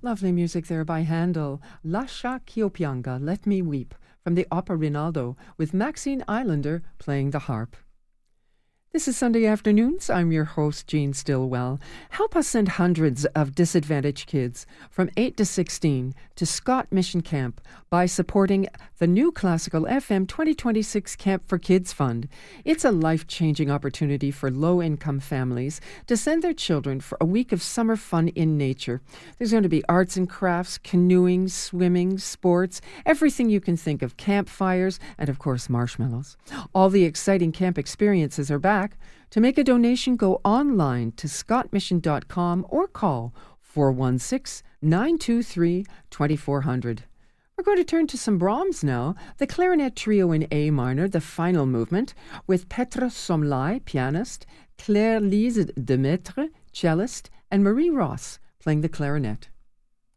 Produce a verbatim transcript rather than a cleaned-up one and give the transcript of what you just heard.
Lovely music there by Handel. Lascia ch'io pianga, Let Me Weep, from the opera Rinaldo, with Maxine Islander playing the harp. This is Sunday Afternoons. I'm your host, Jean Stillwell. Help us send hundreds of disadvantaged kids from eight to sixteen to Scott Mission Camp by supporting the new Classical F M twenty twenty-six Camp for Kids Fund. It's a life-changing opportunity for low-income families to send their children for a week of summer fun in nature. There's going to be arts and crafts, canoeing, swimming, sports, everything you can think of, campfires, and of course marshmallows. All the exciting camp experiences are back. To make a donation, go online to scott mission dot com or call four one six, nine two three, two four zero zero. We're going to turn to some Brahms now. The Clarinet Trio in A minor, the final movement, with Petra Somlai, pianist, Claire Lise Demetre, cellist, and Marie Ross playing the clarinet.